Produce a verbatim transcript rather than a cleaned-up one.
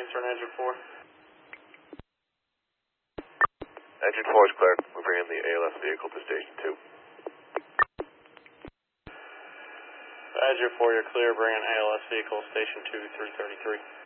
answering engine four. Engine four is clear. We're bringing the A L S vehicle to station two. Badger four, you're clear. Bringing A L S vehicle station two, three thirty-three.